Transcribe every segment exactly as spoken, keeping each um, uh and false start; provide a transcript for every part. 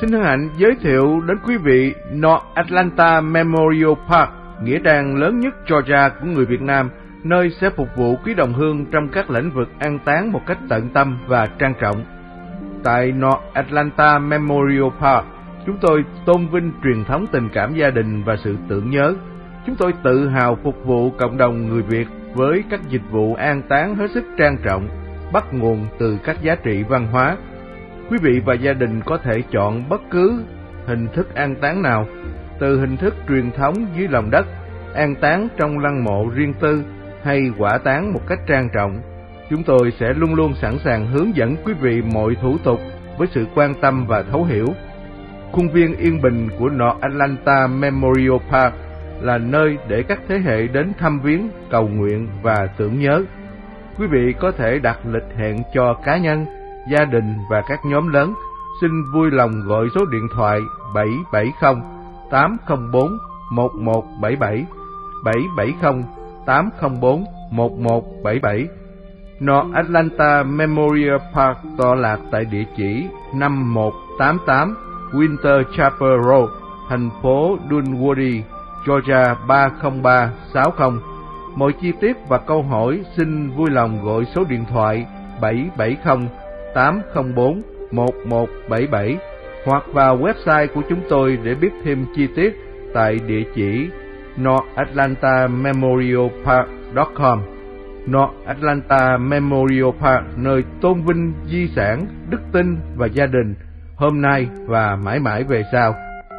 Xin hân hạnh giới thiệu đến quý vị North Atlanta Memorial Park, nghĩa trang lớn nhất Georgia của người Việt Nam, nơi sẽ phục vụ quý đồng hương trong các lĩnh vực an táng một cách tận tâm và trang trọng. Tại North Atlanta Memorial Park, chúng tôi tôn vinh truyền thống tình cảm gia đình và sự tưởng nhớ. Chúng tôi tự hào phục vụ cộng đồng người Việt với các dịch vụ an táng hết sức trang trọng, bắt nguồn từ các giá trị văn hóa. Quý vị và gia đình có thể chọn bất cứ hình thức an táng nào, từ hình thức truyền thống dưới lòng đất, an táng trong lăng mộ riêng tư hay hỏa táng một cách trang trọng. Chúng tôi sẽ luôn luôn sẵn sàng hướng dẫn quý vị mọi thủ tục với sự quan tâm và thấu hiểu. Khuôn viên yên bình của North Atlanta Memorial Park là nơi để các thế hệ đến thăm viếng, cầu nguyện và tưởng nhớ. Quý vị có thể đặt lịch hẹn cho cá nhân, gia đình và các nhóm lớn. Xin vui lòng gọi số điện thoại bảy bảy không tám không bốn một một bảy bảy, bảy bảy không tám không bốn một một bảy bảy. North Atlanta Memorial Park tọa lạc tại địa chỉ năm một tám tám Winter Chapel Road, thành phố Dunwoody, Georgia ba không ba sáu không. Mọi chi tiết và câu hỏi xin vui lòng gọi số điện thoại bảy bảy không tám không bốn một một bảy bảy hoặc vào website của chúng tôi để biết thêm chi tiết tại địa chỉ north atlanta memorial park chấm com. North Atlanta Memorial Park, nơi tôn vinh di sản, đức tin và gia đình, hôm nay và mãi mãi về sau.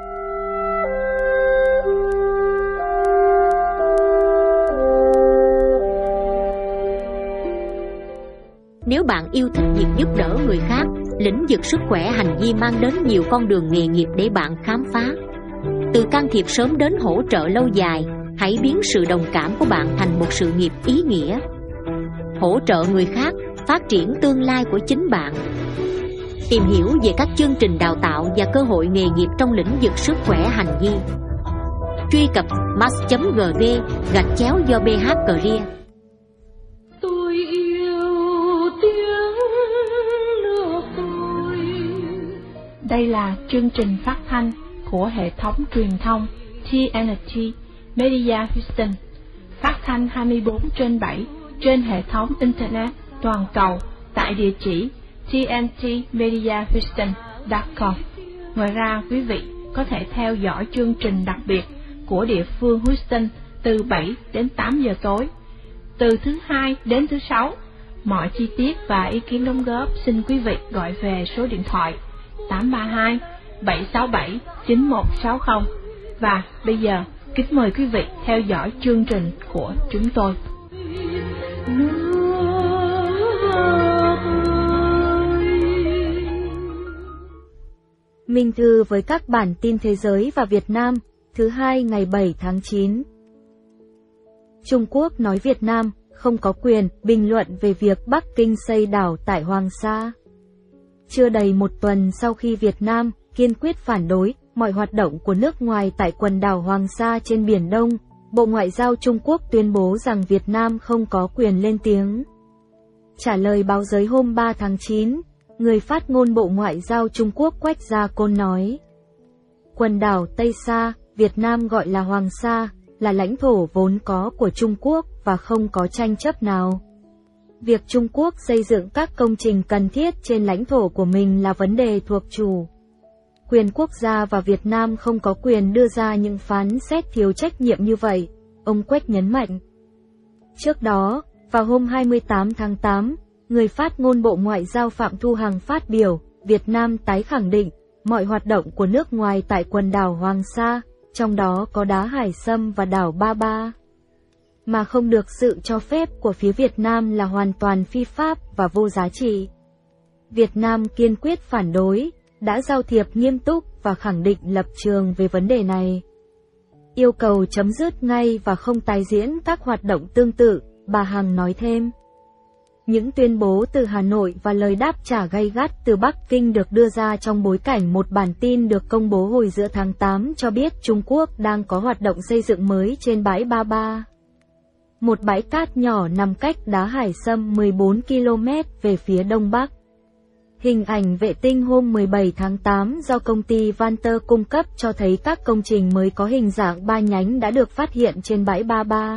Nếu bạn yêu thích việc giúp đỡ người khác, lĩnh vực sức khỏe hành vi mang đến nhiều con đường nghề nghiệp để bạn khám phá. Từ can thiệp sớm đến hỗ trợ lâu dài, hãy biến sự đồng cảm của bạn thành một sự nghiệp ý nghĩa. Hỗ trợ người khác, phát triển tương lai của chính bạn. Tìm hiểu về các chương trình đào tạo và cơ hội nghề nghiệp trong lĩnh vực sức khỏe hành vi. Truy cập mass chấm gv gạch chéo do bê hát Career. Tôi yêu tiếng nước tôi. Đây là chương trình phát thanh của hệ thống truyền thông tê en tê Media Houston, phát thanh hai mươi bốn trên bảy trên hệ thống Internet toàn cầu tại địa chỉ tê en tê media houston chấm com. Ngoài ra, quý vị có thể theo dõi chương trình đặc biệt của địa phương Houston từ bảy đến tám giờ tối, từ thứ hai đến thứ sáu. Mọi chi tiết và ý kiến đóng góp xin quý vị gọi về số điện thoại tám ba hai bảy sáu bảy chín một sáu không. Và bây giờ, kính mời quý vị theo dõi chương trình của chúng tôi. Minh Thư với các bản tin thế giới và Việt Nam, thứ hai ngày bảy tháng chín. Trung Quốc nói Việt Nam không có quyền bình luận về việc Bắc Kinh xây đảo tại Hoàng Sa. Chưa đầy một tuần sau khi Việt Nam kiên quyết phản đối mọi hoạt động của nước ngoài tại quần đảo Hoàng Sa trên Biển Đông, Bộ Ngoại giao Trung Quốc tuyên bố rằng Việt Nam không có quyền lên tiếng. Trả lời báo giới hôm ba tháng chín, người phát ngôn Bộ Ngoại giao Trung Quốc Quách Gia Côn nói, quần đảo Tây Sa, Việt Nam gọi là Hoàng Sa, là lãnh thổ vốn có của Trung Quốc và không có tranh chấp nào. Việc Trung Quốc xây dựng các công trình cần thiết trên lãnh thổ của mình là vấn đề thuộc chủ quyền quốc gia và Việt Nam không có quyền đưa ra những phán xét thiếu trách nhiệm như vậy, ông Quách nhấn mạnh. Trước đó, vào hôm hai mươi tám tháng tám, người phát ngôn Bộ Ngoại giao Phạm Thu Hằng phát biểu, Việt Nam tái khẳng định, mọi hoạt động của nước ngoài tại quần đảo Hoàng Sa, trong đó có đá Hải Sâm và đảo Ba Ba, mà không được sự cho phép của phía Việt Nam là hoàn toàn phi pháp và vô giá trị. Việt Nam kiên quyết phản đối, đã giao thiệp nghiêm túc và khẳng định lập trường về vấn đề này. Yêu cầu chấm dứt ngay và không tái diễn các hoạt động tương tự, bà Hằng nói thêm. Những tuyên bố từ Hà Nội và lời đáp trả gay gắt từ Bắc Kinh được đưa ra trong bối cảnh một bản tin được công bố hồi giữa tháng tám cho biết Trung Quốc đang có hoạt động xây dựng mới trên bãi Ba Ba, một bãi cát nhỏ nằm cách đá Hải Sâm mười bốn ki lô mét về phía đông bắc. Hình ảnh vệ tinh hôm mười bảy tháng tám do công ty Vanter cung cấp cho thấy các công trình mới có hình dạng ba nhánh đã được phát hiện trên bãi Ba Ba,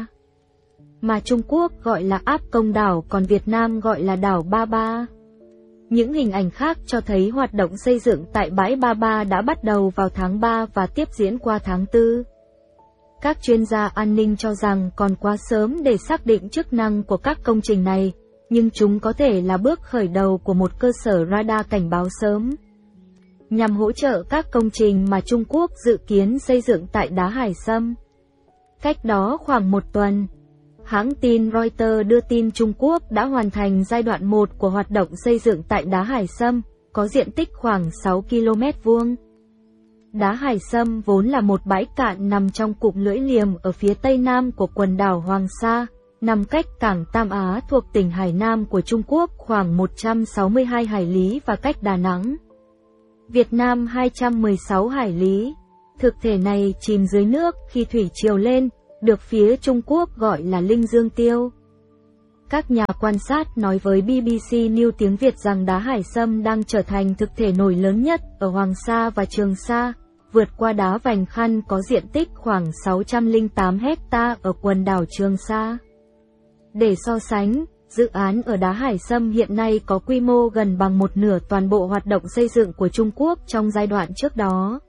mà Trung Quốc gọi là Áp Công đảo, còn Việt Nam gọi là đảo Ba Ba. Những hình ảnh khác cho thấy hoạt động xây dựng tại bãi Ba Ba đã bắt đầu vào tháng ba và tiếp diễn qua tháng tư. Các chuyên gia an ninh cho rằng còn quá sớm để xác định chức năng của các công trình này, nhưng chúng có thể là bước khởi đầu của một cơ sở radar cảnh báo sớm, nhằm hỗ trợ các công trình mà Trung Quốc dự kiến xây dựng tại đá Hải Sâm. Cách đó khoảng một tuần, hãng tin Reuters đưa tin Trung Quốc đã hoàn thành giai đoạn một của hoạt động xây dựng tại đá Hải Sâm, có diện tích khoảng sáu ki lô mét vuông. Đá Hải Sâm vốn là một bãi cạn nằm trong cụm lưỡi liềm ở phía tây nam của quần đảo Hoàng Sa, nằm cách cảng Tam Á thuộc tỉnh Hải Nam của Trung Quốc khoảng một trăm sáu mươi hai hải lý và cách Đà Nẵng, Việt Nam hai trăm mười sáu hải lý. Thực thể này chìm dưới nước khi thủy triều lên, được phía Trung Quốc gọi là Linh Dương Tiêu. Các nhà quan sát nói với bê bê xê News tiếng Việt rằng đá Hải Sâm đang trở thành thực thể nổi lớn nhất ở Hoàng Sa và Trường Sa, vượt qua đá Vành Khăn có diện tích khoảng sáu trăm lẻ tám héc-ta ở quần đảo Trường Sa. Để so sánh, dự án ở đá Hải Sâm hiện nay có quy mô gần bằng một nửa toàn bộ hoạt động xây dựng của Trung Quốc trong giai đoạn trước đó.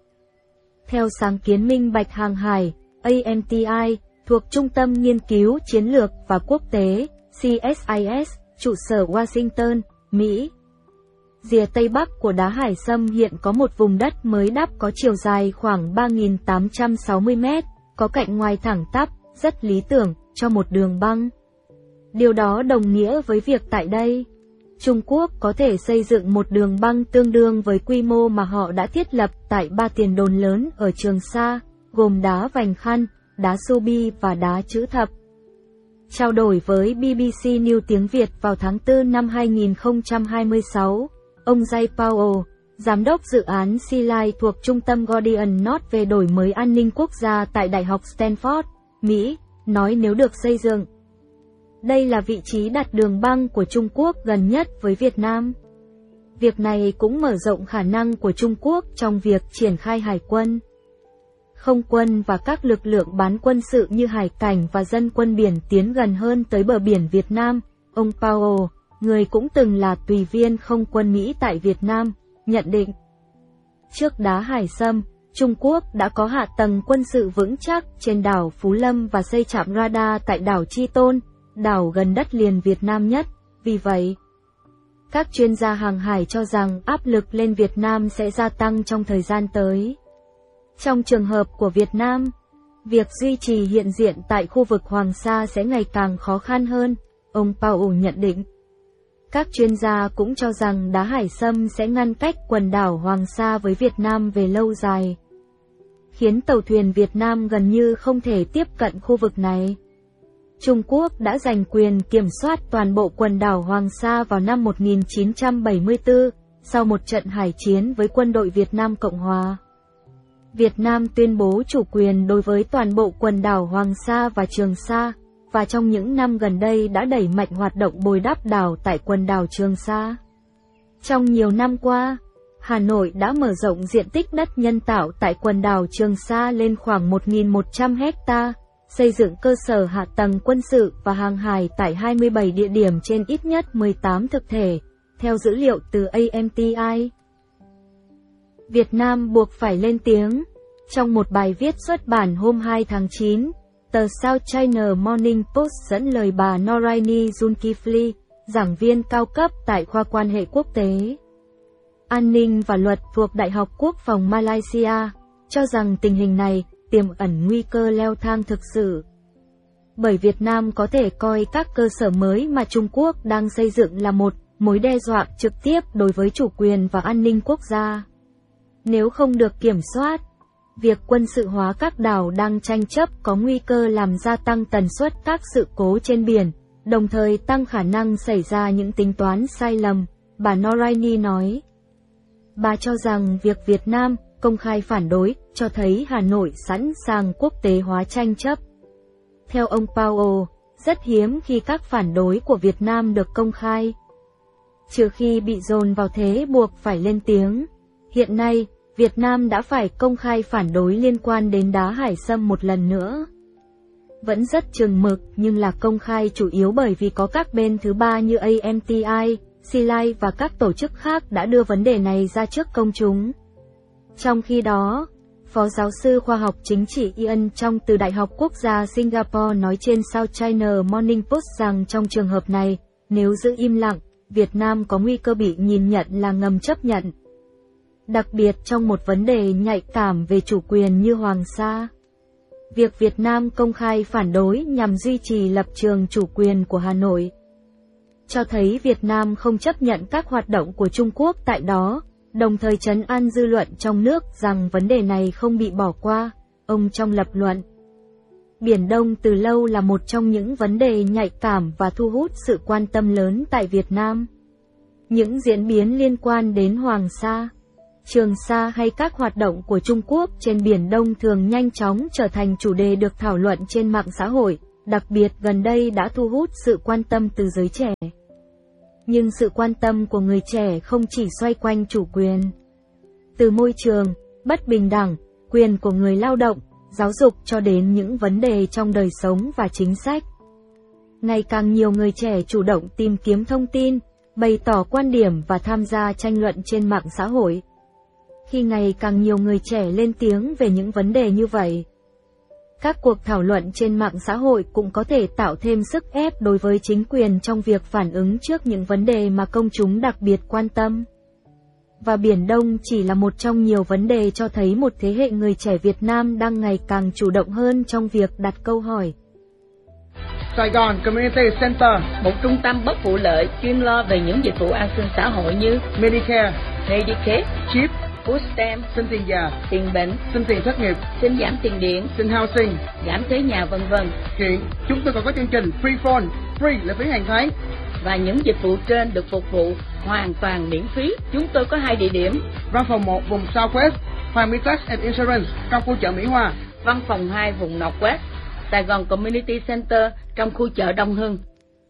Theo sáng kiến minh bạch hàng hải, a em tê i, thuộc Trung tâm Nghiên cứu Chiến lược và Quốc tế, xê ét i ét, trụ sở Washington, Mỹ. Rìa Tây Bắc của đá Hải Sâm hiện có một vùng đất mới đắp có chiều dài khoảng ba nghìn tám trăm sáu mươi mét, có cạnh ngoài thẳng tắp, rất lý tưởng cho một đường băng. Điều đó đồng nghĩa với việc tại đây, Trung Quốc có thể xây dựng một đường băng tương đương với quy mô mà họ đã thiết lập tại ba tiền đồn lớn ở Trường Sa, gồm đá Vành Khăn, đá Subi và đá Chữ Thập. Trao đổi với bê bê xê News tiếng Việt vào tháng tư năm hai nghìn không trăm hai mươi sáu, ông Jay Powell, giám đốc dự án Sea Light thuộc Trung tâm Gordian Knot về đổi mới an ninh quốc gia tại Đại học Stanford, Mỹ, nói nếu được xây dựng, đây là vị trí đặt đường băng của Trung Quốc gần nhất với Việt Nam. Việc này cũng mở rộng khả năng của Trung Quốc trong việc triển khai hải quân, không quân và các lực lượng bán quân sự như hải cảnh và dân quân biển tiến gần hơn tới bờ biển Việt Nam. Ông Powell, người cũng từng là tùy viên không quân Mỹ tại Việt Nam, nhận định. Trước đá Hải Sâm, Trung Quốc đã có hạ tầng quân sự vững chắc trên đảo Phú Lâm và xây trạm radar tại đảo Chi Tôn, đảo gần đất liền Việt Nam nhất. Vì vậy, các chuyên gia hàng hải cho rằng áp lực lên Việt Nam sẽ gia tăng trong thời gian tới. Trong trường hợp của Việt Nam, việc duy trì hiện diện tại khu vực Hoàng Sa sẽ ngày càng khó khăn hơn, ông Powell nhận định. Các chuyên gia cũng cho rằng đá Hải Sâm sẽ ngăn cách quần đảo Hoàng Sa với Việt Nam về lâu dài, khiến tàu thuyền Việt Nam gần như không thể tiếp cận khu vực này. Trung Quốc đã giành quyền kiểm soát toàn bộ quần đảo Hoàng Sa vào năm một nghìn chín trăm bảy mươi tư, sau một trận hải chiến với quân đội Việt Nam Cộng Hòa. Việt Nam tuyên bố chủ quyền đối với toàn bộ quần đảo Hoàng Sa và Trường Sa, và trong những năm gần đây đã đẩy mạnh hoạt động bồi đắp đảo tại quần đảo Trường Sa. Trong nhiều năm qua, Hà Nội đã mở rộng diện tích đất nhân tạo tại quần đảo Trường Sa lên khoảng một nghìn một trăm héc-ta, xây dựng cơ sở hạ tầng quân sự và hàng hải tại hai mươi bảy địa điểm trên ít nhất mười tám thực thể, theo dữ liệu từ a em tê i. Việt Nam buộc phải lên tiếng. Trong một bài viết xuất bản hôm hai tháng chín, tờ South China Morning Post dẫn lời bà Noraini Zulkifli, giảng viên cao cấp tại khoa quan hệ quốc tế, an ninh và luật thuộc Đại học Quốc phòng Malaysia, cho rằng tình hình này tiềm ẩn nguy cơ leo thang thực sự. Bởi Việt Nam có thể coi các cơ sở mới mà Trung Quốc đang xây dựng là một mối đe dọa trực tiếp đối với chủ quyền và an ninh quốc gia. Nếu không được kiểm soát, việc quân sự hóa các đảo đang tranh chấp có nguy cơ làm gia tăng tần suất các sự cố trên biển, đồng thời tăng khả năng xảy ra những tính toán sai lầm, bà Noraini nói. Bà cho rằng việc Việt Nam công khai phản đối cho thấy Hà Nội sẵn sàng quốc tế hóa tranh chấp. Theo ông Powell, rất hiếm khi các phản đối của Việt Nam được công khai. trừ khi bị dồn vào thế buộc phải lên tiếng. Hiện nay, Việt Nam đã phải công khai phản đối liên quan đến đá hải sâm một lần nữa. Vẫn rất chừng mực nhưng là công khai chủ yếu bởi vì có các bên thứ ba như a em tê i, xê lờ i và các tổ chức khác đã đưa vấn đề này ra trước công chúng. Trong khi đó, Phó giáo sư khoa học chính trị Ian Trong từ Đại học Quốc gia Singapore nói trên South China Morning Post rằng trong trường hợp này, nếu giữ im lặng, Việt Nam có nguy cơ bị nhìn nhận là ngầm chấp nhận. Đặc biệt trong một vấn đề nhạy cảm về chủ quyền như Hoàng Sa. Việc Việt Nam công khai phản đối nhằm duy trì lập trường chủ quyền của Hà Nội, cho thấy Việt Nam không chấp nhận các hoạt động của Trung Quốc tại đó, đồng thời trấn an dư luận trong nước rằng vấn đề này không bị bỏ qua. Ông Trong lập luận, Biển Đông từ lâu là một trong những vấn đề nhạy cảm và thu hút sự quan tâm lớn tại Việt Nam. Những diễn biến liên quan đến Hoàng Sa, Trường Sa hay các hoạt động của Trung Quốc trên Biển Đông thường nhanh chóng trở thành chủ đề được thảo luận trên mạng xã hội, đặc biệt gần đây đã thu hút sự quan tâm từ giới trẻ. Nhưng sự quan tâm của người trẻ không chỉ xoay quanh chủ quyền. Từ môi trường, bất bình đẳng, quyền của người lao động, giáo dục cho đến những vấn đề trong đời sống và chính sách. Ngày càng nhiều người trẻ chủ động tìm kiếm thông tin, bày tỏ quan điểm và tham gia tranh luận trên mạng xã hội. Khi ngày càng nhiều người trẻ lên tiếng về những vấn đề như vậy, các cuộc thảo luận trên mạng xã hội cũng có thể tạo thêm sức ép đối với chính quyền trong việc phản ứng trước những vấn đề mà công chúng đặc biệt quan tâm. Và Biển Đông chỉ là một trong nhiều vấn đề cho thấy một thế hệ người trẻ Việt Nam đang ngày càng chủ động hơn trong việc đặt câu hỏi. Sài Gòn Community Center, một trung tâm bất vụ lợi chuyên lo về những dịch vụ an sinh xã hội như Medicare, Medicaid, Chip, Food Stamp, xin tiền già, tiền bệnh, xin tiền thất nghiệp, xin giảm tiền điện, xin housing, giảm thuế nhà vân vân. Hiện chúng tôi còn có chương trình Free Phone, free là phí hàng tháng. Và những dịch vụ trên được phục vụ hoàn toàn miễn phí. Chúng tôi có hai địa điểm. Văn phòng một vùng Southwest, Hoàng Mỹ Tax and Insurance trong khu chợ Mỹ Hòa. Văn phòng hai vùng Northwest, Sài Gòn Community Center trong khu chợ Đông Hưng.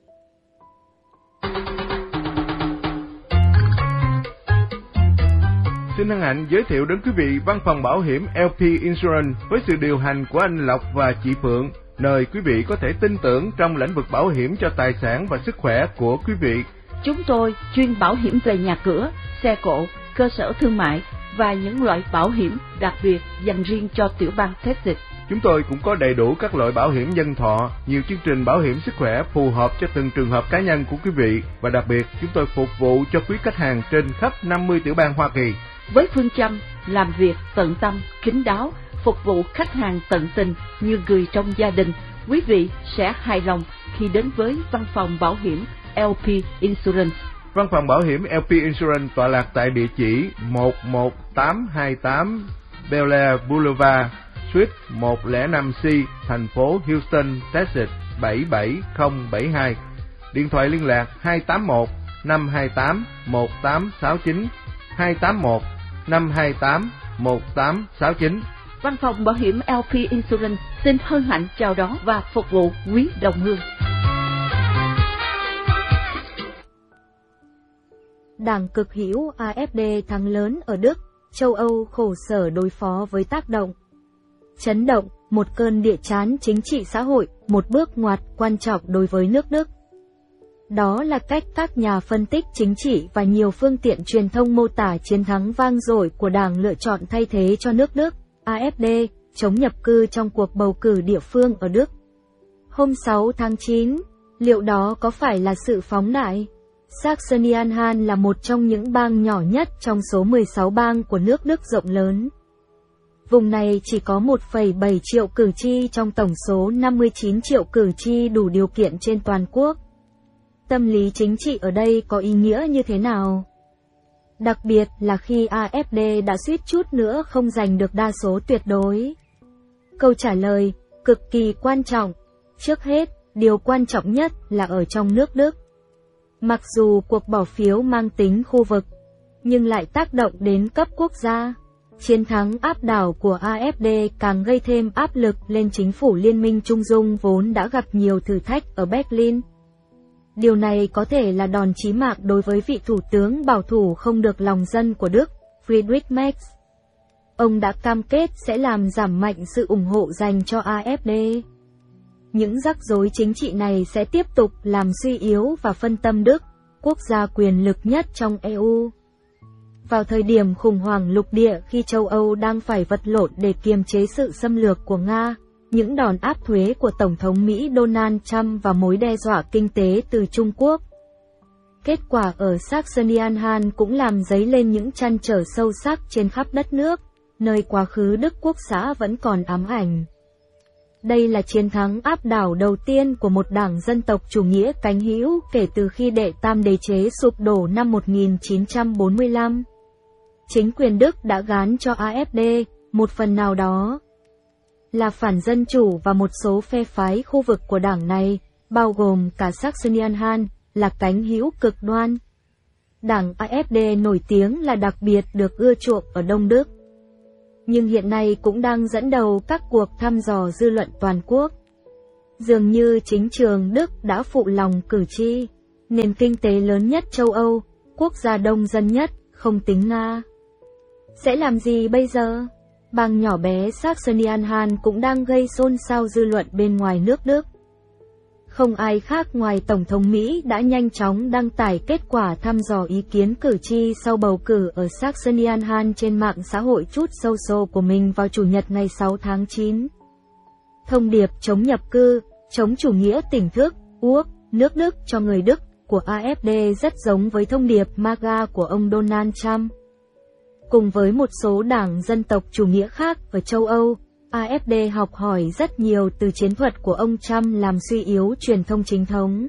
Xin hân hạnh giới thiệu đến quý vị văn phòng bảo hiểm lờ pê Insurance với sự điều hành của anh Lộc và chị Phượng, nơi quý vị có thể tin tưởng trong lĩnh vực bảo hiểm cho tài sản và sức khỏe của quý vị. Chúng tôi chuyên bảo hiểm về nhà cửa, xe cộ, cơ sở thương mại và những loại bảo hiểm đặc biệt dành riêng cho tiểu bang Texas. Chúng tôi cũng có đầy đủ các loại bảo hiểm nhân thọ, nhiều chương trình bảo hiểm sức khỏe phù hợp cho từng trường hợp cá nhân của quý vị, và đặc biệt chúng tôi phục vụ cho quý khách hàng trên khắp năm mươi tiểu bang Hoa Kỳ. Với phương châm làm việc tận tâm, kín đáo, phục vụ khách hàng tận tình như người trong gia đình, quý vị sẽ hài lòng khi đến với văn phòng bảo hiểm lờ pê Insurance. Văn phòng bảo hiểm lờ pê Insurance tọa lạc tại địa chỉ một một tám hai tám Bel Air Boulevard, Suite một không năm C, thành phố Houston, Texas bảy bảy không bảy hai. Điện thoại liên lạc hai tám một năm hai tám một tám sáu chín, hai tám một năm hai tám một tám sáu chín. Văn phòng bảo hiểm lờ pê Insurance xin hân hạnh chào đón và phục vụ quý đồng hương. Đảng cực hữu a ép đê thắng lớn ở Đức, châu Âu khổ sở đối phó với tác động. Chấn động, một cơn địa chán chính trị xã hội, một bước ngoặt quan trọng đối với nước Đức. Đó là cách các nhà phân tích chính trị và nhiều phương tiện truyền thông mô tả chiến thắng vang dội của Đảng lựa chọn thay thế cho nước Đức, a ép đê, chống nhập cư trong cuộc bầu cử địa phương ở Đức. Hôm sáu tháng chín, liệu đó có phải là sự phóng đại? Saxony-Anhalt là một trong những bang nhỏ nhất trong số mười sáu bang của nước Đức rộng lớn. Vùng này chỉ có một phẩy bảy triệu cử tri trong tổng số năm mươi chín triệu cử tri đủ điều kiện trên toàn quốc. Tâm lý chính trị ở đây có ý nghĩa như thế nào? Đặc biệt là khi a ép đê đã suýt chút nữa không giành được đa số tuyệt đối. Câu trả lời, cực kỳ quan trọng. Trước hết, điều quan trọng nhất là ở trong nước Đức. Mặc dù cuộc bỏ phiếu mang tính khu vực, nhưng lại tác động đến cấp quốc gia. Chiến thắng áp đảo của a ép đê càng gây thêm áp lực lên chính phủ Liên minh Trung Dung vốn đã gặp nhiều thử thách ở Berlin. Điều này có thể là đòn chí mạng đối với vị thủ tướng bảo thủ không được lòng dân của Đức, Friedrich Merz. Ông đã cam kết sẽ làm giảm mạnh sự ủng hộ dành cho a ép đê. Những rắc rối chính trị này sẽ tiếp tục làm suy yếu và phân tâm Đức, quốc gia quyền lực nhất trong e u. Vào thời điểm khủng hoảng lục địa khi châu Âu đang phải vật lộn để kiềm chế sự xâm lược của Nga, những đòn áp thuế của Tổng thống Mỹ Donald Trump và mối đe dọa kinh tế từ Trung Quốc. Kết quả ở Saxony-Anhalt cũng làm dấy lên những trăn trở sâu sắc trên khắp đất nước, nơi quá khứ Đức Quốc xã vẫn còn ám ảnh. Đây là chiến thắng áp đảo đầu tiên của một đảng dân tộc chủ nghĩa cánh hữu kể từ khi đệ tam đế chế sụp đổ năm một nghìn chín trăm bốn mươi lăm. Chính quyền Đức đã gán cho a ép đê, một phần nào đó, là phản dân chủ và một số phe phái khu vực của đảng này, bao gồm cả Saxony-Anhalt, là cánh hữu cực đoan. Đảng a ép đê nổi tiếng là đặc biệt được ưa chuộng ở Đông Đức, nhưng hiện nay cũng đang dẫn đầu các cuộc thăm dò dư luận toàn quốc. Dường như chính trường Đức đã phụ lòng cử tri, nền kinh tế lớn nhất châu Âu, quốc gia đông dân nhất, không tính Nga. Sẽ làm gì bây giờ? Bang nhỏ bé Saxony-Anhalt cũng đang gây xôn xao dư luận bên ngoài nước Đức. Không ai khác ngoài Tổng thống Mỹ đã nhanh chóng đăng tải kết quả thăm dò ý kiến cử tri sau bầu cử ở Saxony-Anhalt trên mạng xã hội Truth Social của mình vào Chủ nhật ngày sáu tháng chín. Thông điệp chống nhập cư, chống chủ nghĩa tỉnh thức, uốc, nước Đức cho người Đức của a ép đê rất giống với thông điệp MAGA của ông Donald Trump. Cùng với một số đảng dân tộc chủ nghĩa khác ở châu Âu, a ép đê học hỏi rất nhiều từ chiến thuật của ông Trump làm suy yếu truyền thông chính thống.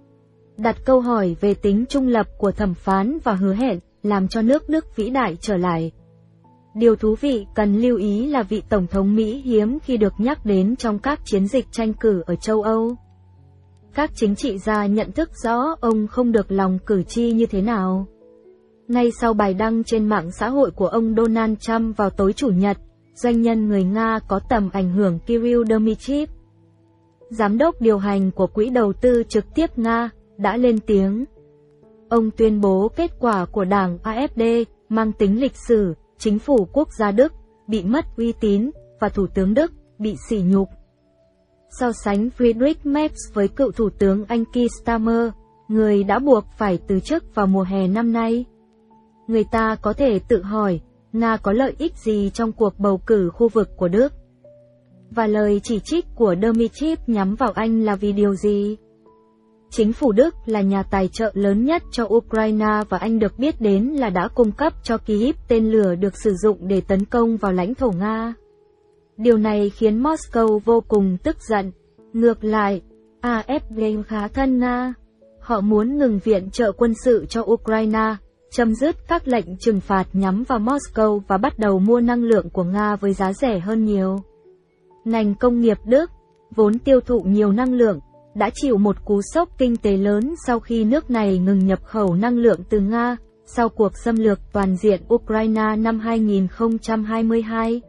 Đặt câu hỏi về tính trung lập của thẩm phán và hứa hẹn làm cho nước Đức vĩ đại trở lại. Điều thú vị cần lưu ý là vị Tổng thống Mỹ hiếm khi được nhắc đến trong các chiến dịch tranh cử ở châu Âu. Các chính trị gia nhận thức rõ ông không được lòng cử tri như thế nào. Ngay sau bài đăng trên mạng xã hội của ông Donald Trump vào tối Chủ nhật, doanh nhân người Nga có tầm ảnh hưởng Kirill Dmitriev, giám đốc điều hành của quỹ đầu tư trực tiếp Nga, đã lên tiếng. Ông tuyên bố kết quả của đảng a ép đê mang tính lịch sử, chính phủ quốc gia Đức bị mất uy tín và Thủ tướng Đức bị sỉ nhục. So sánh Friedrich Merz với cựu Thủ tướng Anh Keir Starmer, người đã buộc phải từ chức vào mùa hè năm nay. Người ta có thể tự hỏi, Nga có lợi ích gì trong cuộc bầu cử khu vực của Đức? Và lời chỉ trích của Dmitriev nhắm vào Anh là vì điều gì? Chính phủ Đức là nhà tài trợ lớn nhất cho Ukraine và Anh được biết đến là đã cung cấp cho Kyiv tên lửa được sử dụng để tấn công vào lãnh thổ Nga. Điều này khiến Moscow vô cùng tức giận. Ngược lại, a ép đê khá thân Nga. Họ muốn ngừng viện trợ quân sự cho Ukraine, chấm dứt các lệnh trừng phạt nhắm vào Moscow và bắt đầu mua năng lượng của Nga với giá rẻ hơn nhiều. Ngành công nghiệp Đức, vốn tiêu thụ nhiều năng lượng, đã chịu một cú sốc kinh tế lớn sau khi nước này ngừng nhập khẩu năng lượng từ Nga, sau cuộc xâm lược toàn diện Ukraine năm hai nghìn không trăm hai mươi hai.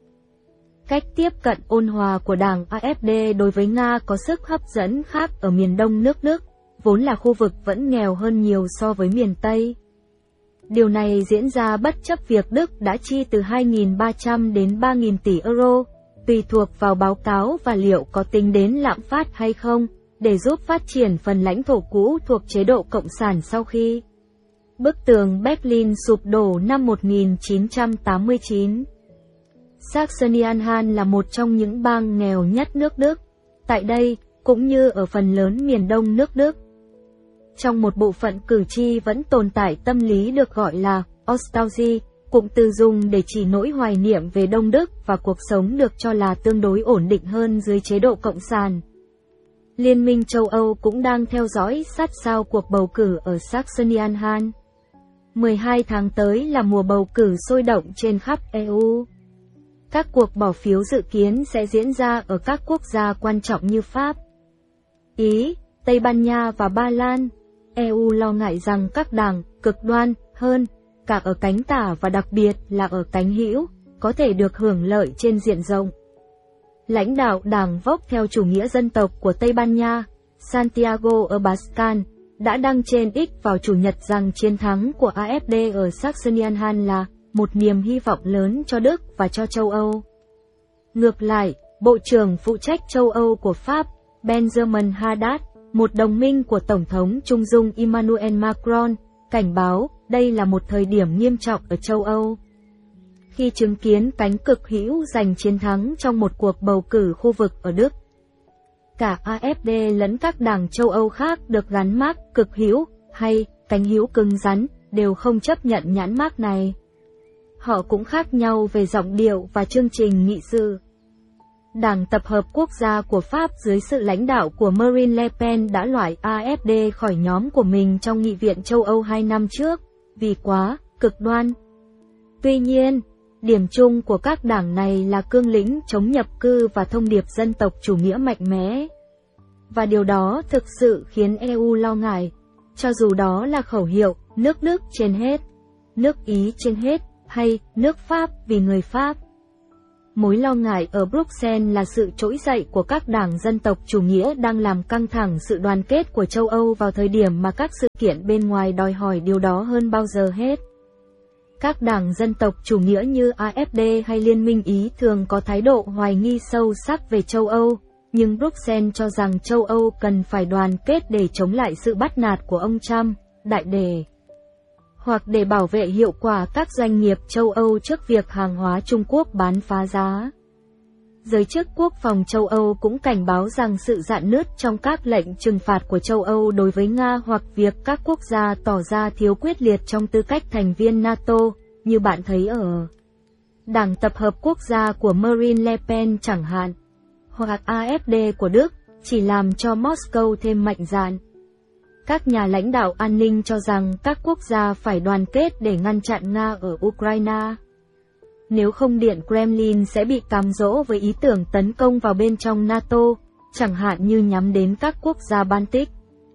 Cách tiếp cận ôn hòa của đảng a ép đê đối với Nga có sức hấp dẫn khác ở miền đông nước Đức, vốn là khu vực vẫn nghèo hơn nhiều so với miền Tây. Điều này diễn ra bất chấp việc Đức đã chi từ hai nghìn ba trăm đến ba nghìn tỷ euro, tùy thuộc vào báo cáo và liệu có tính đến lạm phát hay không, để giúp phát triển phần lãnh thổ cũ thuộc chế độ Cộng sản sau khi bức tường Berlin sụp đổ năm một nghìn chín trăm tám mươi chín. Saxony-Anhalt là một trong những bang nghèo nhất nước Đức. Tại đây, cũng như ở phần lớn miền đông nước Đức, trong một bộ phận cử tri vẫn tồn tại tâm lý được gọi là Nostalgie, cụm từ dùng để chỉ nỗi hoài niệm về Đông Đức và cuộc sống được cho là tương đối ổn định hơn dưới chế độ Cộng sản. Liên minh châu Âu cũng đang theo dõi sát sao cuộc bầu cử ở Saxony-Anhalt. mười hai tháng tới là mùa bầu cử sôi động trên khắp e u. Các cuộc bỏ phiếu dự kiến sẽ diễn ra ở các quốc gia quan trọng như Pháp, Ý, Tây Ban Nha và Ba Lan. e u lo ngại rằng các đảng cực đoan hơn, cả ở cánh tả và đặc biệt là ở cánh hữu, có thể được hưởng lợi trên diện rộng. Lãnh đạo đảng Vox theo chủ nghĩa dân tộc của Tây Ban Nha, Santiago Abascal, đã đăng trên X vào Chủ nhật rằng chiến thắng của a ép đê ở Saxony-Anhalt là một niềm hy vọng lớn cho Đức và cho châu Âu. Ngược lại, Bộ trưởng phụ trách châu Âu của Pháp, Benjamin Haddad, một đồng minh của Tổng thống Trung Dung Emmanuel Macron, cảnh báo đây là một thời điểm nghiêm trọng ở châu Âu. Khi chứng kiến cánh cực hữu giành chiến thắng trong một cuộc bầu cử khu vực ở Đức, cả a ép đê lẫn các đảng châu Âu khác được gắn mác cực hữu hay cánh hữu cứng rắn đều không chấp nhận nhãn mác này. Họ cũng khác nhau về giọng điệu và chương trình nghị sự. Đảng Tập hợp Quốc gia của Pháp dưới sự lãnh đạo của Marine Le Pen đã loại a ép đê khỏi nhóm của mình trong Nghị viện châu Âu hai năm trước, vì quá cực đoan. Tuy nhiên, điểm chung của các đảng này là cương lĩnh chống nhập cư và thông điệp dân tộc chủ nghĩa mạnh mẽ. Và điều đó thực sự khiến e u lo ngại, cho dù đó là khẩu hiệu nước Đức trên hết, nước Ý trên hết, hay nước Pháp vì người Pháp. Mối lo ngại ở Bruxelles là sự trỗi dậy của các đảng dân tộc chủ nghĩa đang làm căng thẳng sự đoàn kết của châu Âu vào thời điểm mà các sự kiện bên ngoài đòi hỏi điều đó hơn bao giờ hết. Các đảng dân tộc chủ nghĩa như a ép đê hay Liên minh Ý thường có thái độ hoài nghi sâu sắc về châu Âu, nhưng Bruxelles cho rằng châu Âu cần phải đoàn kết để chống lại sự bắt nạt của ông Trump, đại đề, hoặc để bảo vệ hiệu quả các doanh nghiệp châu Âu trước việc hàng hóa Trung Quốc bán phá giá. Giới chức quốc phòng châu Âu cũng cảnh báo rằng sự rạn nứt trong các lệnh trừng phạt của châu Âu đối với Nga hoặc việc các quốc gia tỏ ra thiếu quyết liệt trong tư cách thành viên NATO, như bạn thấy ở Đảng Tập hợp Quốc gia của Marine Le Pen chẳng hạn, hoặc a ép đê của Đức, chỉ làm cho Moscow thêm mạnh dạn. Các nhà lãnh đạo an ninh cho rằng các quốc gia phải đoàn kết để ngăn chặn Nga ở Ukraine. Nếu không Điện Kremlin sẽ bị cám dỗ với ý tưởng tấn công vào bên trong NATO, chẳng hạn như nhắm đến các quốc gia Baltic.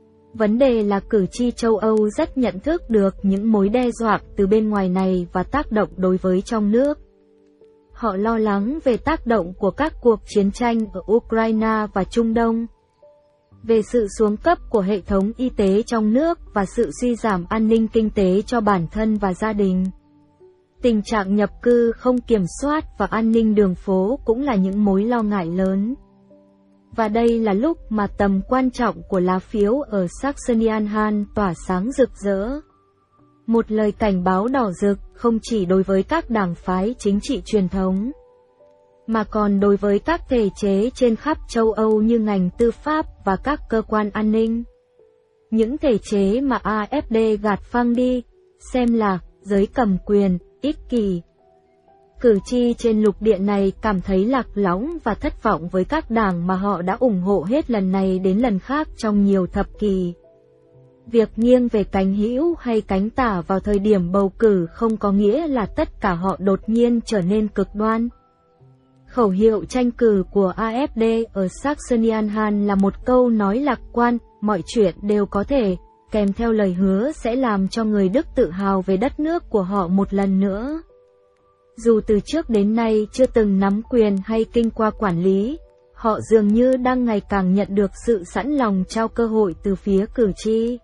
Vấn đề là cử tri châu Âu rất nhận thức được những mối đe dọa từ bên ngoài này và tác động đối với trong nước. Họ lo lắng về tác động của các cuộc chiến tranh ở Ukraine và Trung Đông, về sự xuống cấp của hệ thống y tế trong nước và sự suy giảm an ninh kinh tế cho bản thân và gia đình. Tình trạng nhập cư không kiểm soát và an ninh đường phố cũng là những mối lo ngại lớn. Và đây là lúc mà tầm quan trọng của lá phiếu ở Saxony-Anhalt tỏa sáng rực rỡ. Một lời cảnh báo đỏ rực không chỉ đối với các đảng phái chính trị truyền thống, mà còn đối với các thể chế trên khắp châu Âu như ngành tư pháp và các cơ quan an ninh. Những thể chế mà a ép đê gạt phăng đi, xem là giới cầm quyền, ích kỷ. Cử tri trên lục địa này cảm thấy lạc lõng và thất vọng với các đảng mà họ đã ủng hộ hết lần này đến lần khác trong nhiều thập kỷ. Việc nghiêng về cánh hữu hay cánh tả vào thời điểm bầu cử không có nghĩa là tất cả họ đột nhiên trở nên cực đoan. Khẩu hiệu tranh cử của a ép đê ở Saxony-Anhalt là một câu nói lạc quan, mọi chuyện đều có thể, kèm theo lời hứa sẽ làm cho người Đức tự hào về đất nước của họ một lần nữa. Dù từ trước đến nay chưa từng nắm quyền hay kinh qua quản lý, họ dường như đang ngày càng nhận được sự sẵn lòng trao cơ hội từ phía cử tri.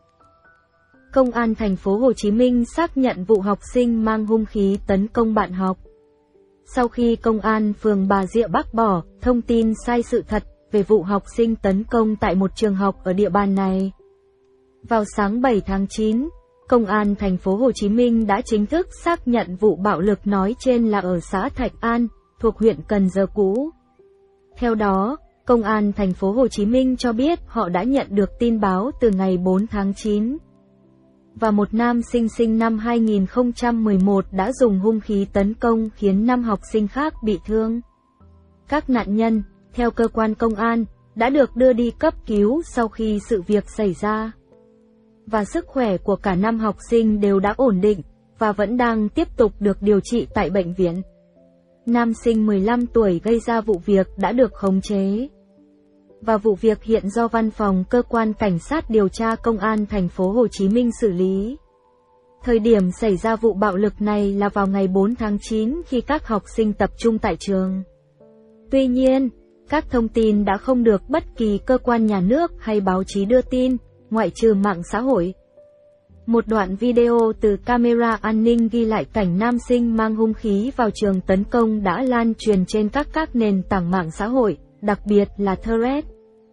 Công an thành phố Hồ Chí Minh xác nhận vụ học sinh mang hung khí tấn công bạn học. Sau khi công an phường Bà Rịa bác bỏ thông tin sai sự thật về vụ học sinh tấn công tại một trường học ở địa bàn này, vào sáng bảy tháng chín, Công an thành phố Hồ Chí Minh đã chính thức xác nhận vụ bạo lực nói trên là ở xã Thạch An, thuộc huyện Cần Giờ cũ. Theo đó, Công an thành phố Hồ Chí Minh cho biết họ đã nhận được tin báo từ ngày bốn tháng chín. Và một nam sinh sinh năm hai nghìn không trăm mười một đã dùng hung khí tấn công khiến năm học sinh khác bị thương. Các nạn nhân, theo cơ quan công an, đã được đưa đi cấp cứu sau khi sự việc xảy ra. Và sức khỏe của cả năm học sinh đều đã ổn định, và vẫn đang tiếp tục được điều trị tại bệnh viện. Nam sinh mười lăm tuổi gây ra vụ việc đã được khống chế. Và vụ việc hiện do Văn phòng Cơ quan Cảnh sát điều tra Công an thành phố Hồ Chí Minh xử lý. Thời điểm xảy ra vụ bạo lực này là vào ngày bốn tháng chín khi các học sinh tập trung tại trường. Tuy nhiên, các thông tin đã không được bất kỳ cơ quan nhà nước hay báo chí đưa tin, ngoại trừ mạng xã hội. Một đoạn video từ camera an ninh ghi lại cảnh nam sinh mang hung khí vào trường tấn công đã lan truyền trên các các nền tảng mạng xã hội, đặc biệt là Threads.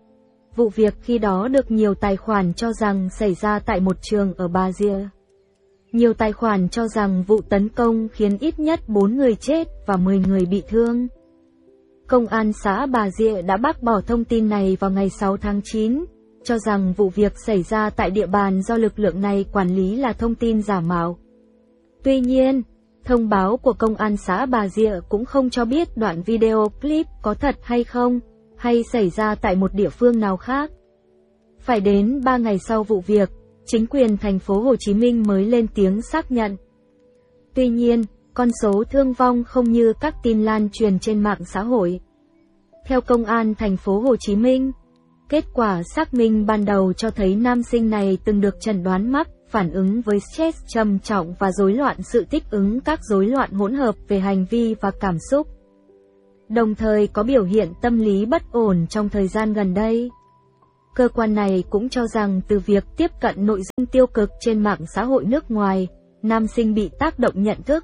Vụ việc khi đó được nhiều tài khoản cho rằng xảy ra tại một trường ở Bà Rịa. Nhiều tài khoản cho rằng vụ tấn công khiến ít nhất bốn người chết và mười người bị thương. Công an xã Bà Rịa đã bác bỏ thông tin này vào ngày sáu tháng chín, cho rằng vụ việc xảy ra tại địa bàn do lực lượng này quản lý là thông tin giả mạo. Tuy nhiên, thông báo của Công an xã Bà Rịa cũng không cho biết đoạn video clip có thật hay không, hay xảy ra tại một địa phương nào khác. Phải đến ba ngày sau vụ việc, chính quyền thành phố Hồ Chí Minh mới lên tiếng xác nhận. Tuy nhiên, con số thương vong không như các tin lan truyền trên mạng xã hội. Theo Công an thành phố Hồ Chí Minh, kết quả xác minh ban đầu cho thấy nam sinh này từng được chẩn đoán mắc phản ứng với stress trầm trọng và rối loạn sự thích ứng các rối loạn hỗn hợp về hành vi và cảm xúc. Đồng thời có biểu hiện tâm lý bất ổn trong thời gian gần đây. Cơ quan này cũng cho rằng từ việc tiếp cận nội dung tiêu cực trên mạng xã hội nước ngoài, nam sinh bị tác động nhận thức,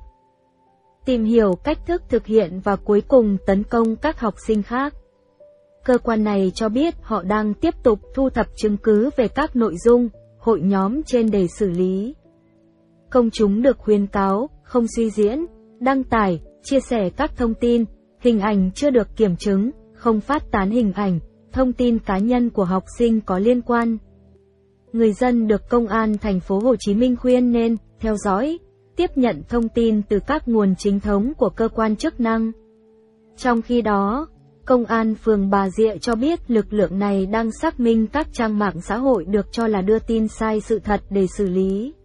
tìm hiểu cách thức thực hiện và cuối cùng tấn công các học sinh khác. Cơ quan này cho biết họ đang tiếp tục thu thập chứng cứ về các nội dung, hội nhóm trên để xử lý. Công chúng được khuyến cáo không suy diễn, đăng tải, chia sẻ các thông tin, hình ảnh chưa được kiểm chứng, không phát tán hình ảnh, thông tin cá nhân của học sinh có liên quan. Người dân được Công an thành phố Hồ Chí Minh khuyên nên theo dõi, tiếp nhận thông tin từ các nguồn chính thống của cơ quan chức năng. Trong khi đó, Công an phường Bà Rịa cho biết lực lượng này đang xác minh các trang mạng xã hội được cho là đưa tin sai sự thật để xử lý.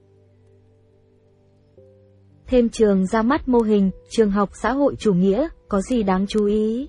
Thêm trường ra mắt mô hình trường học xã hội chủ nghĩa, có gì đáng chú ý?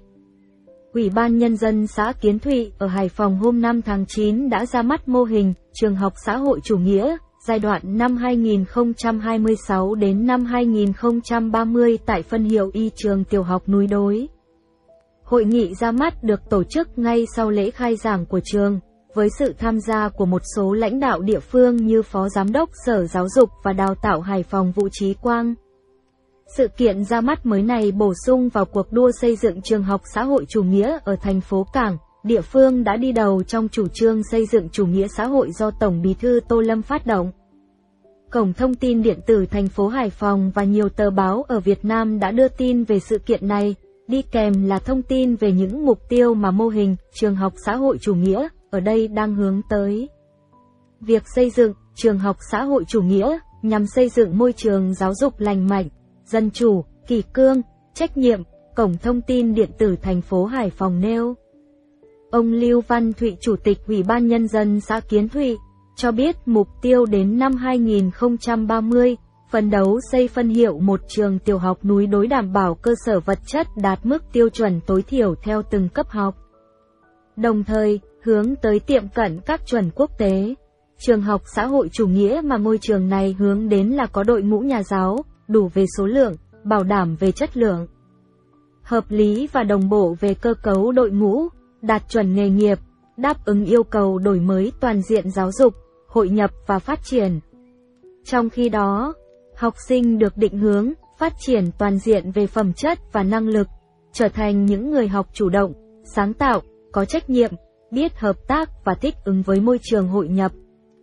Ủy ban Nhân dân xã Kiến Thụy ở Hải Phòng hôm năm tháng chín đã ra mắt mô hình trường học xã hội chủ nghĩa giai đoạn năm hai nghìn không trăm hai mươi sáu đến năm hai nghìn không trăm ba mươi tại phân hiệu Y trường tiểu học Núi Đối. Hội nghị ra mắt được tổ chức ngay sau lễ khai giảng của trường, với sự tham gia của một số lãnh đạo địa phương như Phó Giám đốc Sở Giáo dục và Đào tạo Hải Phòng Vũ Trí Quang. Sự kiện ra mắt mới này bổ sung vào cuộc đua xây dựng trường học xã hội chủ nghĩa ở thành phố Cảng, địa phương đã đi đầu trong chủ trương xây dựng chủ nghĩa xã hội do Tổng Bí thư Tô Lâm phát động. Cổng thông tin điện tử thành phố Hải Phòng và nhiều tờ báo ở Việt Nam đã đưa tin về sự kiện này, đi kèm là thông tin về những mục tiêu mà mô hình trường học xã hội chủ nghĩa ở đây đang hướng tới. Việc xây dựng trường học xã hội chủ nghĩa nhằm xây dựng môi trường giáo dục lành mạnh, dân chủ, kỷ cương, trách nhiệm, Cổng thông tin điện tử thành phố Hải Phòng nêu. Ông Lưu Văn Thụy, Chủ tịch Ủy ban Nhân dân xã Kiến Thụy, cho biết mục tiêu đến năm hai nghìn không trăm ba mươi, phấn đấu xây phân hiệu một trường tiểu học Núi Đối đảm bảo cơ sở vật chất đạt mức tiêu chuẩn tối thiểu theo từng cấp học. Đồng thời, hướng tới tiệm cận các chuẩn quốc tế. Trường học xã hội chủ nghĩa mà ngôi trường này hướng đến là có đội ngũ nhà giáo, đủ về số lượng, bảo đảm về chất lượng, hợp lý và đồng bộ về cơ cấu đội ngũ, đạt chuẩn nghề nghiệp, đáp ứng yêu cầu đổi mới toàn diện giáo dục, hội nhập và phát triển. Trong khi đó, học sinh được định hướng, phát triển toàn diện về phẩm chất và năng lực, trở thành những người học chủ động, sáng tạo, có trách nhiệm, biết hợp tác và thích ứng với môi trường hội nhập.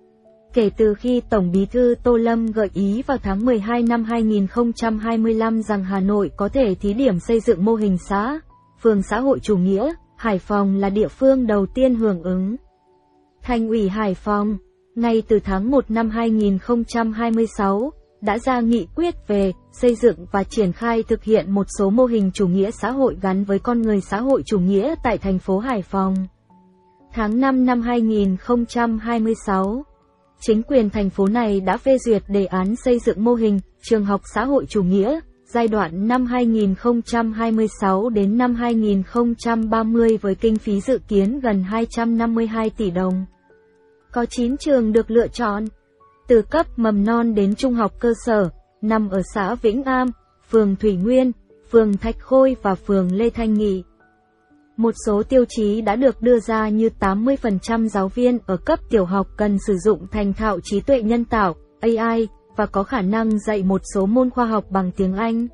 Kể từ khi Tổng Bí thư Tô Lâm gợi ý vào tháng mười hai năm hai nghìn không trăm hai mươi lăm rằng Hà Nội có thể thí điểm xây dựng mô hình xã, phường xã hội chủ nghĩa, Hải Phòng là địa phương đầu tiên hưởng ứng. Thành ủy Hải Phòng, ngay từ tháng một năm hai nghìn không trăm hai mươi sáu, đã ra nghị quyết về xây dựng và triển khai thực hiện một số mô hình chủ nghĩa xã hội gắn với con người xã hội chủ nghĩa tại thành phố Hải Phòng. Tháng năm năm hai nghìn không trăm hai mươi sáu, chính quyền thành phố này đã phê duyệt đề án xây dựng mô hình trường học xã hội chủ nghĩa giai đoạn năm hai nghìn không trăm hai mươi sáu đến năm hai nghìn không trăm ba mươi với kinh phí dự kiến gần hai trăm năm mươi hai tỷ đồng. Có chín trường được lựa chọn, từ cấp mầm non đến trung học cơ sở, nằm ở xã Vĩnh Am, phường Thủy Nguyên, phường Thạch Khôi và phường Lê Thanh Nghị. Một số tiêu chí đã được đưa ra như tám mươi phần trăm giáo viên ở cấp tiểu học cần sử dụng thành thạo trí tuệ nhân tạo, A I, và có khả năng dạy một số môn khoa học bằng tiếng Anh.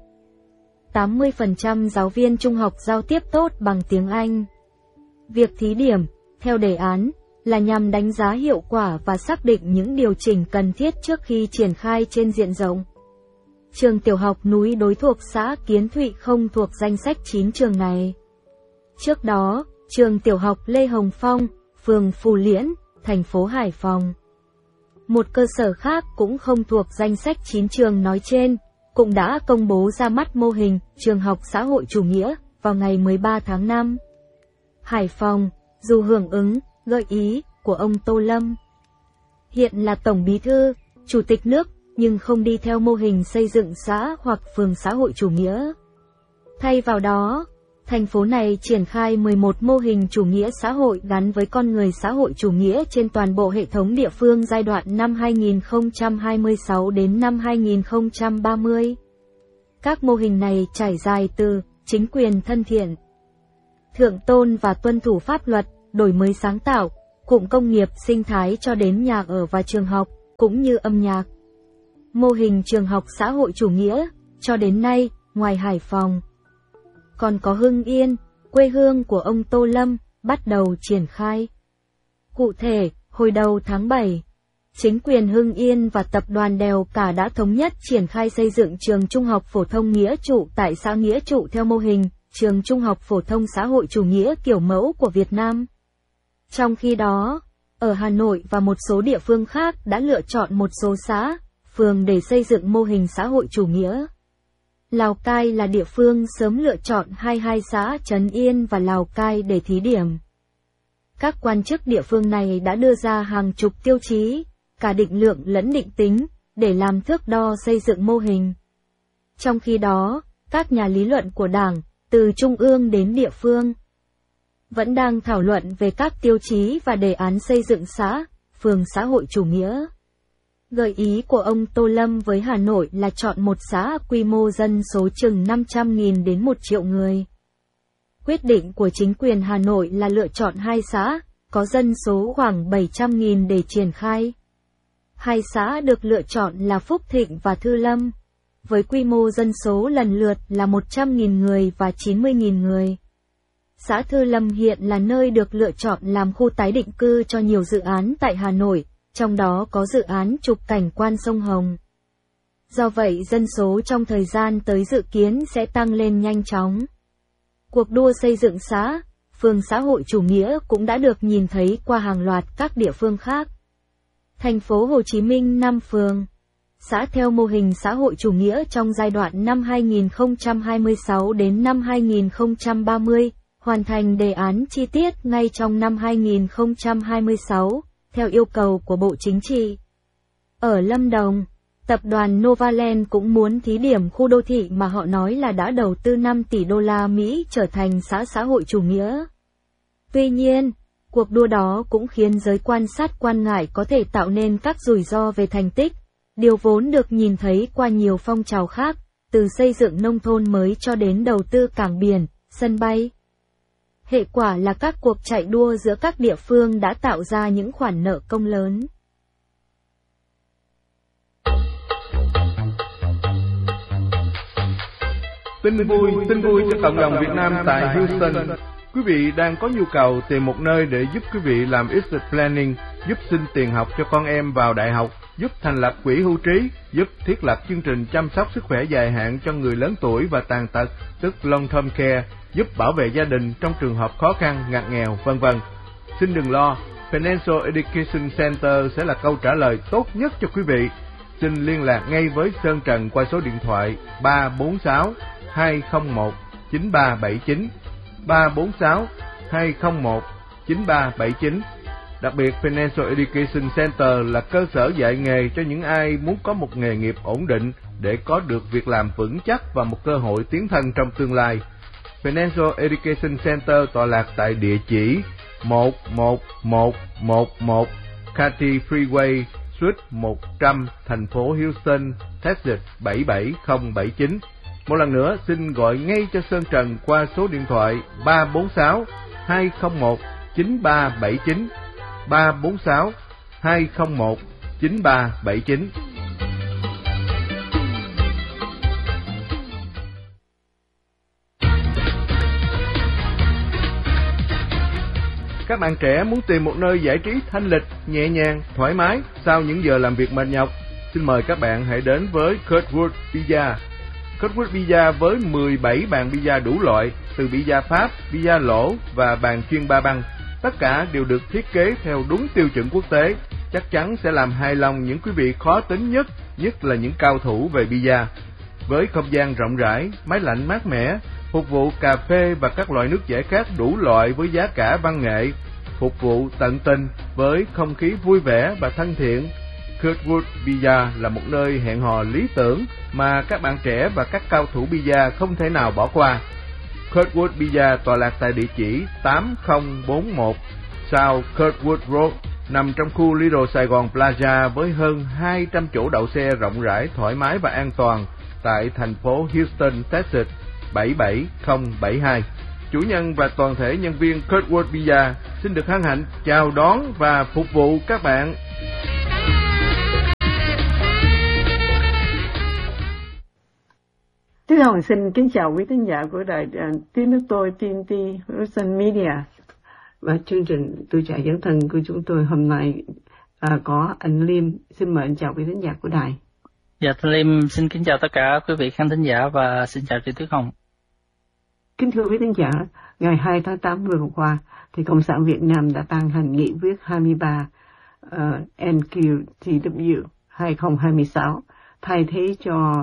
tám mươi phần trăm giáo viên trung học giao tiếp tốt bằng tiếng Anh. Việc thí điểm, theo đề án, là nhằm đánh giá hiệu quả và xác định những điều chỉnh cần thiết trước khi triển khai trên diện rộng. Trường tiểu học núi đối thuộc xã Kiến Thụy không thuộc danh sách chín trường này. Trước đó, trường tiểu học Lê Hồng Phong, phường Phù Liễn, thành phố Hải Phòng. Một cơ sở khác cũng không thuộc danh sách chín trường nói trên, cũng đã công bố ra mắt mô hình trường học xã hội chủ nghĩa vào ngày mười ba tháng năm. Hải Phòng, dù hưởng ứng, gợi ý của ông Tô Lâm, hiện là Tổng Bí thư, Chủ tịch nước, nhưng không đi theo mô hình xây dựng xã hoặc phường xã hội chủ nghĩa. Thay vào đó, thành phố này triển khai mười một mô hình chủ nghĩa xã hội gắn với con người xã hội chủ nghĩa trên toàn bộ hệ thống địa phương giai đoạn năm hai nghìn không trăm hai mươi sáu đến năm hai nghìn không trăm ba mươi. Các mô hình này trải dài từ chính quyền thân thiện, thượng tôn và tuân thủ pháp luật, đổi mới sáng tạo, cụm công nghiệp sinh thái cho đến nhà ở và trường học, cũng như âm nhạc. Mô hình trường học xã hội chủ nghĩa, cho đến nay, ngoài Hải Phòng, còn có Hưng Yên, quê hương của ông Tô Lâm, bắt đầu triển khai. Cụ thể, hồi đầu tháng bảy, chính quyền Hưng Yên và tập đoàn Đèo Cả đã thống nhất triển khai xây dựng trường trung học phổ thông Nghĩa Trụ tại xã Nghĩa Trụ theo mô hình trường trung học phổ thông xã hội chủ nghĩa kiểu mẫu của Việt Nam. Trong khi đó, ở Hà Nội và một số địa phương khác đã lựa chọn một số xã, phường để xây dựng mô hình xã hội chủ nghĩa. Lào Cai là địa phương sớm lựa chọn hai mươi hai xã Trấn Yên và Lào Cai để thí điểm. Các quan chức địa phương này đã đưa ra hàng chục tiêu chí, cả định lượng lẫn định tính, để làm thước đo xây dựng mô hình. Trong khi đó, các nhà lý luận của Đảng, từ trung ương đến địa phương, vẫn đang thảo luận về các tiêu chí và đề án xây dựng xã, phường xã hội chủ nghĩa. Gợi ý của ông Tô Lâm với Hà Nội là chọn một xã quy mô dân số chừng năm trăm nghìn đến một triệu người. Quyết định của chính quyền Hà Nội là lựa chọn hai xã, có dân số khoảng bảy trăm nghìn để triển khai. Hai xã được lựa chọn là Phúc Thịnh và Thư Lâm, với quy mô dân số lần lượt là một trăm nghìn người và chín mươi nghìn người. Xã Thư Lâm hiện là nơi được lựa chọn làm khu tái định cư cho nhiều dự án tại Hà Nội, trong đó có dự án trục cảnh quan sông Hồng. Do vậy dân số trong thời gian tới dự kiến sẽ tăng lên nhanh chóng. Cuộc đua xây dựng xã, phường xã hội chủ nghĩa cũng đã được nhìn thấy qua hàng loạt các địa phương khác. Thành phố Hồ Chí Minh năm phường, xã theo mô hình xã hội chủ nghĩa trong giai đoạn năm hai nghìn không trăm hai mươi sáu đến năm hai nghìn không trăm ba mươi, hoàn thành đề án chi tiết ngay trong năm hai nghìn không trăm hai mươi sáu, theo yêu cầu của Bộ Chính trị. Ở Lâm Đồng, tập đoàn Novaland cũng muốn thí điểm khu đô thị mà họ nói là đã đầu tư năm tỷ đô la Mỹ trở thành xã xã hội chủ nghĩa. Tuy nhiên, cuộc đua đó cũng khiến giới quan sát quan ngại có thể tạo nên các rủi ro về thành tích, điều vốn được nhìn thấy qua nhiều phong trào khác, từ xây dựng nông thôn mới cho đến đầu tư cảng biển, sân bay. Hệ quả là các cuộc chạy đua giữa các địa phương đã tạo ra những khoản nợ công lớn. Tin vui, tin vui cho cộng đồng Việt Nam tại Houston. Quý vị đang có nhu cầu tìm một nơi để giúp quý vị làm exit planning, giúp xin tiền học cho con em vào đại học, giúp thành lập quỹ hưu trí, giúp thiết lập chương trình chăm sóc sức khỏe dài hạn cho người lớn tuổi và tàn tật, tức long term care, giúp bảo vệ gia đình trong trường hợp khó khăn, ngặt nghèo, vân vân. Xin đừng lo, Financial Education Center sẽ là câu trả lời tốt nhất cho quý vị. Xin liên lạc ngay với Sơn Trần qua số điện thoại ba bốn sáu hai không một chín ba bảy chín, ba bốn sáu hai không một chín ba bảy chín. Đặc biệt, Financial Education Center là cơ sở dạy nghề cho những ai muốn có một nghề nghiệp ổn định để có được việc làm vững chắc và một cơ hội tiến thân trong tương lai. Financial Education Center tọa lạc tại địa chỉ một một một một một Cathy Freeway, Suite một trăm, thành phố Houston, Texas bảy bảy không bảy chín. Một lần nữa, xin gọi ngay cho Sơn Trần qua số điện thoại ba bốn sáu hai không một chín ba bảy chín, ba bốn sáu hai không một chín ba bảy chín. Các bạn trẻ muốn tìm một nơi giải trí thanh lịch, nhẹ nhàng, thoải mái sau những giờ làm việc mệt nhọc, xin mời các bạn hãy đến với Kurtwood Pizza. Kurtwood Pizza với mười bảy bàn pizza đủ loại, từ pizza Pháp, pizza lỗ và bàn chuyên ba băng. Tất cả đều được thiết kế theo đúng tiêu chuẩn quốc tế, chắc chắn sẽ làm hài lòng những quý vị khó tính nhất, nhất là những cao thủ về pizza. Với không gian rộng rãi, máy lạnh mát mẻ, phục vụ cà phê và các loại nước giải khát đủ loại với giá cả văn nghệ, phục vụ tận tình với không khí vui vẻ và thân thiện. Kurtwood Pizza là một nơi hẹn hò lý tưởng mà các bạn trẻ và các cao thủ pizza không thể nào bỏ qua. Kurtwood Pizza tọa lạc tại địa chỉ tám không bốn mốt South Kurtwood Road, nằm trong khu Little Sài Gòn Plaza với hơn hai trăm chỗ đậu xe rộng rãi, thoải mái và an toàn tại thành phố Houston, Texas bảy bảy không bảy hai. Chủ nhân và toàn thể nhân viên Kurtwood Pizza xin được hân hạnh chào đón và phục vụ các bạn. Đức Hồng xin kính chào quý thính giả của đài uh, tiếng nước tôi tê en tê Russian Media. Và chương trình Tuổi Trẻ Dẫn Thân của chúng tôi hôm nay uh, có anh Liêm. Xin mời anh chào quý thính giả của đài. Dạ, thưa Liêm xin kính chào tất cả quý vị khán thính giả và xin chào chị Tuyết Hồng. Kính thưa quý thính giả, ngày hai tháng tám vừa qua, thì Cộng sản Việt Nam đã ban hành nghị quyết hai mươi ba uh, en quy tê vê hai không hai sáu thay thế cho